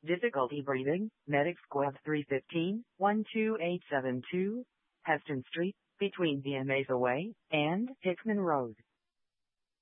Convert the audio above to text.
Difficulty breathing, Medic Squad 315, 12872, Heston Street, between VMA's Way and Hickman Road.